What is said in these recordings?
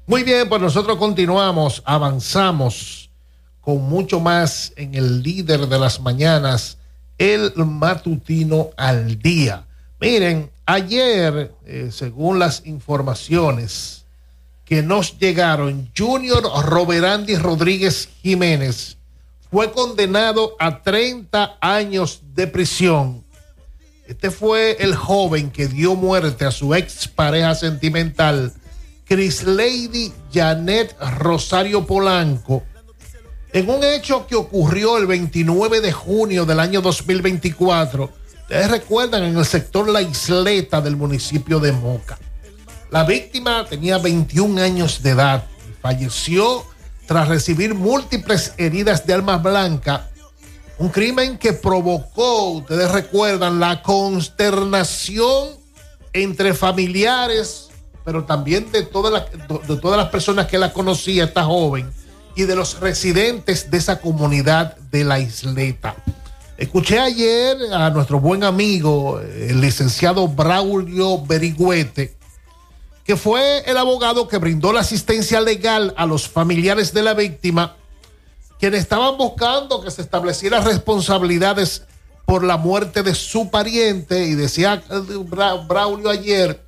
Muy bien, pues nosotros continuamos, avanzamos con mucho más en el líder de las mañanas, el matutino al día. Miren, ayer, según las informaciones que nos llegaron, Junior Roberandi Rodríguez Jiménez fue condenado a 30 años de prisión. Este fue el joven que dio muerte a su ex pareja sentimental, Crislady Janet Rosario Polanco, en un hecho que ocurrió el 29 de junio del año 2024. Ustedes recuerdan, en el sector La Isleta del municipio de Moca. La víctima tenía 21 años de edad y falleció tras recibir múltiples heridas de arma blanca. Un crimen que provocó, ustedes recuerdan, la consternación entre familiares, pero también de todas las personas que la conocía, esta joven, y de los residentes de esa comunidad de La Isleta. Escuché ayer a nuestro buen amigo, el licenciado Braulio Berigüete, que fue el abogado que brindó la asistencia legal a los familiares de la víctima, quienes estaban buscando que se establecieran responsabilidades por la muerte de su pariente, y decía Braulio ayer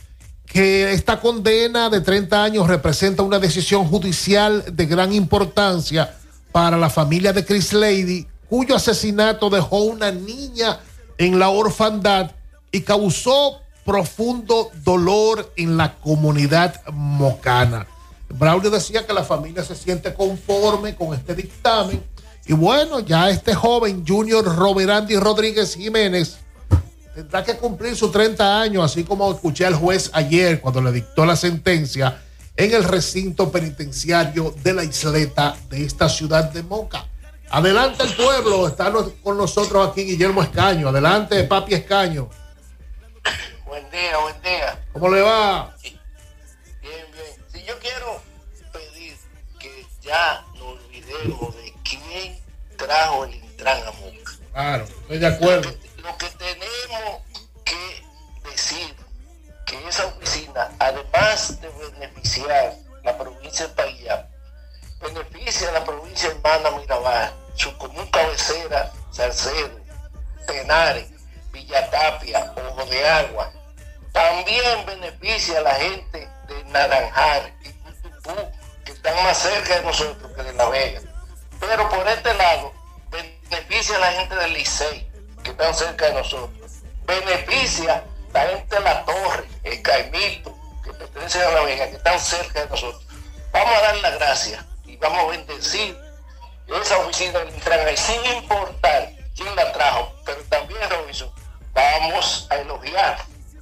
que esta condena de 30 años representa una decisión judicial de gran importancia para la familia de Crislady, cuyo asesinato dejó una niña en la orfandad y causó profundo dolor en la comunidad mocana. Braulio decía que la familia se siente conforme con este dictamen, y bueno, ya este joven Junior Roberandi Rodríguez Jiménez tendrá que cumplir sus 30 años, así como escuché al juez ayer cuando le dictó la sentencia en el recinto penitenciario de La Isleta de esta ciudad de Moca. Adelante el pueblo, está con nosotros aquí Guillermo Escaño. Adelante, papi Escaño. Buen día, buen día. ¿Cómo le va? Sí. Bien, bien. Si yo quiero pedir que ya nos olvidemos de quién trajo el Intran a Moca. Claro, estoy de acuerdo. Lo que tenemos que decir que esa oficina, además de beneficiar la provincia de Payá, beneficia a la provincia hermana Mirabal, su común cabecera, Salcedo, Tenares, Villatapia, Ojo de Agua. También beneficia a la gente de Naranjal y Cutupú, que están más cerca de nosotros que de La Vega. Pero por este lado, beneficia a la gente del Licey, que están cerca de nosotros. Beneficia a la gente de La Torre, el Caimito, que pertenece a La Vega, que están cerca de nosotros. Vamos a dar las gracias y vamos a bendecir esa oficina del Intran, sin importar quién la trajo, pero también, Robinson, vamos a elogiar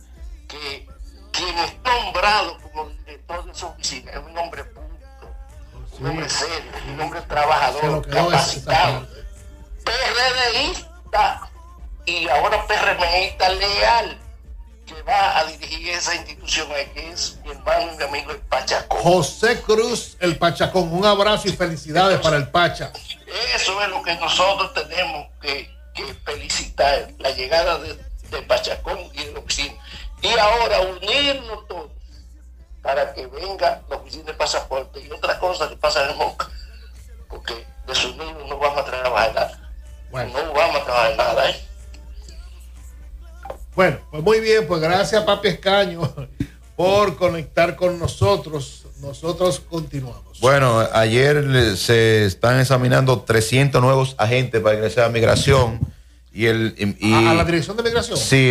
que quien es nombrado como director de esa oficina es un hombre público, un hombre serio, un hombre trabajador, capacitado, PRDista y ahora PRMista leal, que va a dirigir esa institución, que es mi hermano y mi amigo el Pachacón. José Cruz, el Pachacón. Un abrazo y felicidades para el Pacha. Eso es lo que nosotros tenemos que felicitar, la llegada de Pachacón y de la oficina. Y ahora unirnos todos para que venga la oficina de pasaporte y otras cosas que pasan en Moca, porque desunidos no vamos a trabajar nada. Bueno. No vamos a trabajar nada, ¿eh? Bueno, pues muy bien, pues gracias, papi Escaño, por conectar con nosotros. Nosotros continuamos. Bueno, ayer se están examinando 300 nuevos agentes para ingresar a migración. ¿A la dirección de migración? Sí.